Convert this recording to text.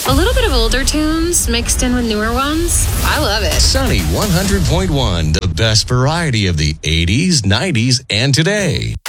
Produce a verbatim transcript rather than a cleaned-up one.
A little bit of older tunes mixed in with newer ones. I love it. Sunny one hundred point one, the best variety of the eighties, nineties, and today.